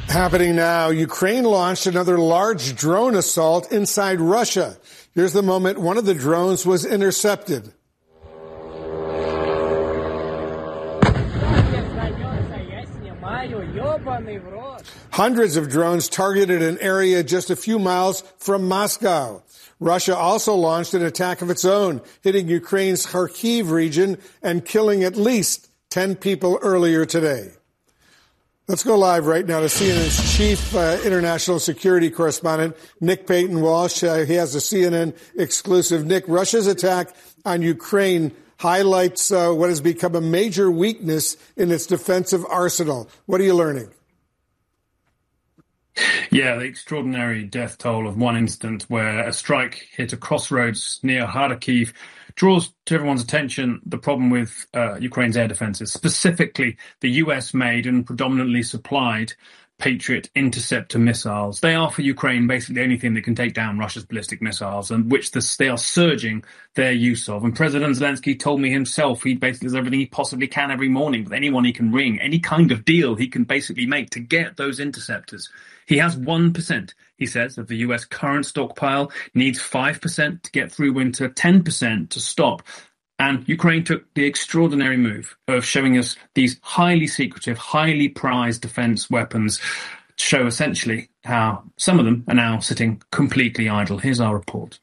Happening now, Ukraine launched another large drone assault inside Russia. Here's the moment one of the drones was intercepted. Hundreds of drones targeted an area just a few miles from Moscow. Russia also launched an attack of its own, hitting Ukraine's Kharkiv region and killing at least 10 people earlier today. Let's go live right now to CNN's chief international security correspondent, Nick Payton-Walsh. He has a CNN exclusive. Nick, Russia's attack on Ukraine highlights what has become a major weakness in its defensive arsenal. What are you learning? Yeah, the extraordinary death toll of one incident where a strike hit a crossroads near Kharkiv draws to everyone's attention the problem with Ukraine's air defenses, specifically the US-made and predominantly supplied Patriot interceptor missiles. They are for Ukraine basically anything that can take down Russia's ballistic missiles, and which they are surging their use of. And President Zelensky told me himself he basically does everything he possibly can every morning with anyone he can ring, any kind of deal he can basically make to get those interceptors. He has 1%, he says, of the US current stockpile, needs 5% to get through winter, 10% to stop. And Ukraine took the extraordinary move of showing us these highly secretive, highly prized defense weapons, show essentially how some of them are now sitting completely idle. Here's our report.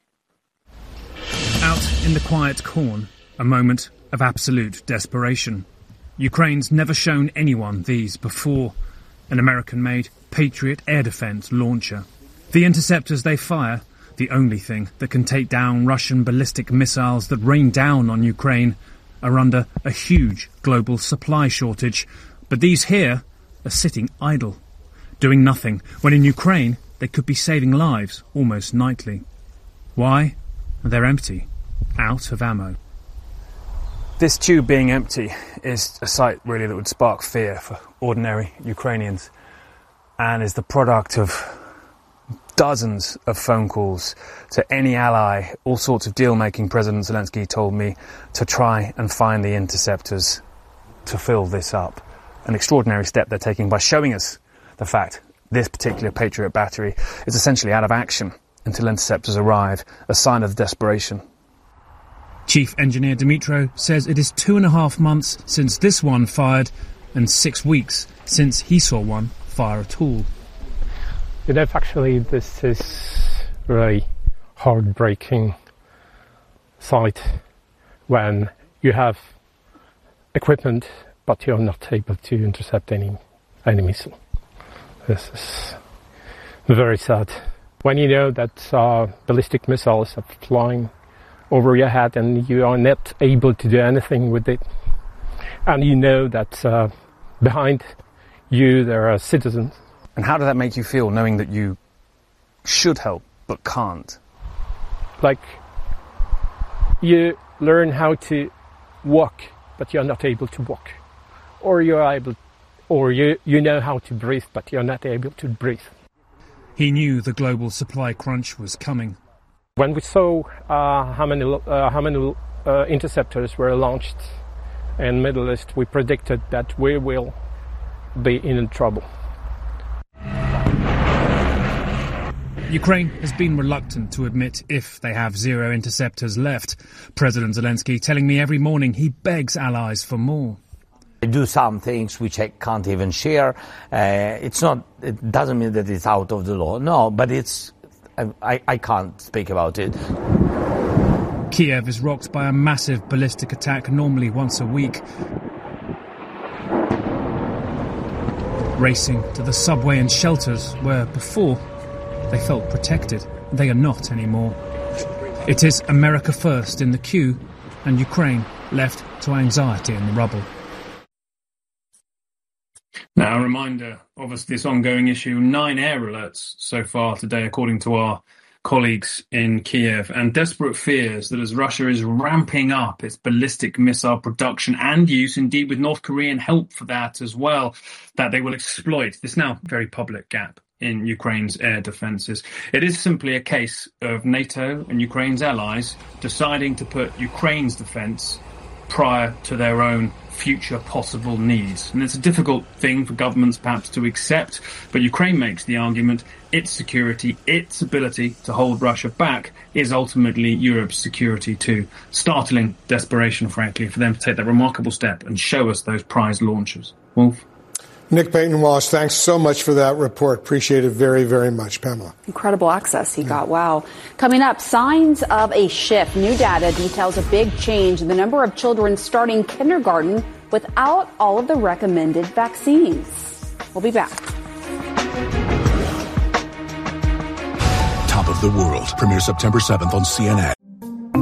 Out in the quiet corn, a moment of absolute desperation. Ukraine's never shown anyone these before. An American-made Patriot air defense launcher. The interceptors they fire, the only thing that can take down Russian ballistic missiles that rain down on Ukraine, are under a huge global supply shortage. But these here are sitting idle, doing nothing, when in Ukraine they could be saving lives almost nightly. Why? They're empty, out of ammo. This tube being empty is a sight really that would spark fear for ordinary Ukrainians, and is the product of dozens of phone calls to any ally, all sorts of deal-making. President Zelensky told me to try and find the interceptors to fill this up. An extraordinary step they're taking by showing us the fact this particular Patriot battery is essentially out of action until interceptors arrive, a sign of desperation. Chief Engineer Dmytro says it is 2.5 months since this one fired and 6 weeks since he saw one fire at all. You know, actually, this is really heartbreaking sight when you have equipment but you're not able to intercept any missile. This is very sad. When you know that ballistic missiles are flying over your head and you are not able to do anything with it, and you know that behind you there are citizens. And how does that make you feel, knowing that you should help but can't? Like you learn how to walk, but you're not able to walk, or you know how to breathe, but you're not able to breathe. He knew the global supply crunch was coming. When we saw how many interceptors were launched in Middle East, we predicted that we will be in trouble. Ukraine has been reluctant to admit if they have 0 interceptors left. President Zelensky telling me every morning he begs allies for more. I do some things which I can't even share. It doesn't mean that it's out of the law. No, but I can't speak about it. Kiev is rocked by a massive ballistic attack normally once a week. Racing to the subway and shelters where before they felt protected. They are not anymore. It is America first in the queue, and Ukraine left to anxiety in the rubble. Now, a reminder of this ongoing issue, 9 air alerts so far today, according to our colleagues in Kiev, and desperate fears that as Russia is ramping up its ballistic missile production and use, indeed with North Korean help for that as well, that they will exploit this now very public gap in Ukraine's air defences. It is simply a case of NATO and Ukraine's allies deciding to put Ukraine's defence prior to their own future possible needs. And it's a difficult thing for governments perhaps to accept, but Ukraine makes the argument its security, its ability to hold Russia back is ultimately Europe's security too. Startling desperation, frankly, for them to take that remarkable step and show us those prize launchers. Wolf? Nick Paton-Walsh, thanks so much for that report. Appreciate it very, very much. Pamela. Incredible access he got. Wow. Coming up, signs of a shift. New data details a big change in the number of children starting kindergarten without all of the recommended vaccines. We'll be back. Top of the World premieres September 7th on CNN.